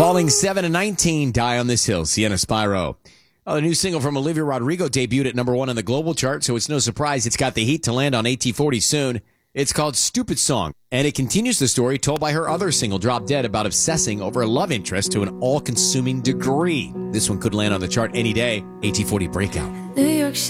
Falling 7 and 19, Die on This Hill, Sienna Spyro. The new single from Olivia Rodrigo debuted at number 1 on the global chart, so it's no surprise it's got the heat to land on AT40 soon. It's called Stupid Song, and it continues the story told by her other single, Drop Dead, about obsessing over a love interest to an all-consuming degree. This one could land on the chart any day. AT40 Breakout. New York City.